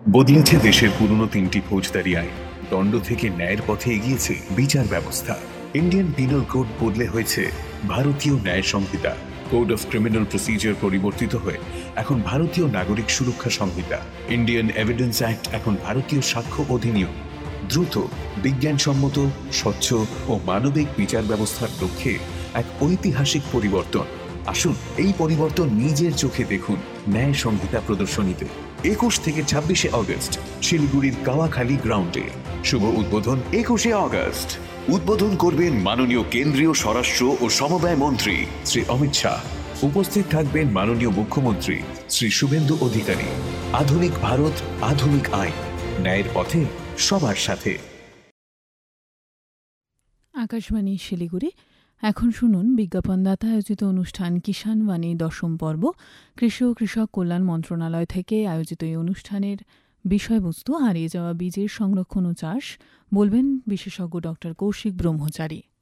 বদলেছে দেশের পুরনো 3টি ফৌজদারি আইন, দণ্ড থেকে ন্যায়ের পথে এগিয়েছে বিচার ব্যবস্থা। ইন্ডিয়ান পিনাল কোড বদলে হয়েছে ভারতীয় ন্যায় সংহিতা। কোড অফ ক্রিমিনাল প্রসিজার পরিবর্তিত হয়ে এখন ভারতীয় নাগরিক সুরক্ষা সংহিতা। ইন্ডিয়ান এভিডেন্স অ্যাক্ট এখন ভারতীয় সাক্ষ্য অধিনিয়ম। দ্রুত, বিজ্ঞানসম্মত, স্বচ্ছ ও মানবিক বিচার ব্যবস্থার লক্ষ্যে এক ঐতিহাসিক পরিবর্তন। আসুন এই পরিবর্তন নিজের চোখে দেখুন ন্যায় সংহিতা প্রদর্শনীতে 21 থেকে 26 অগস্ট শিলিগুড়ির কাওয়াখালী গ্রাউন্ডে। শুভ উদ্বোধন 21 অগস্ট। উদ্বোধন করবেন মাননীয় কেন্দ্রীয় স্বরাষ্ট্র ও সমবায় মন্ত্রী শ্রী অমিত শাহ। উপস্থিত থাকবেন মাননীয় মুখ্যমন্ত্রী শ্রী শুভেন্দু অধিকারী। আধুনিক ভারত, আধুনিক আইন, ন্যায়ের পথে সবার সাথে। আকাশবাণী শিলিগুড়ি। এখন শুনুন বিজ্ঞাপনদাতা আয়োজিত অনুষ্ঠান কিষাণ বাণী 10ম পর্ব। কৃষি ও কৃষক কল্যাণ মন্ত্রণালয় থেকে আয়োজিত এই অনুষ্ঠানের বিষয়বস্তু হারিয়ে যাওয়া বীজের সংরক্ষণ ও চাষ। বলবেন বিশেষজ্ঞ ডক্টর কৌশিক ব্রহ্মচারী।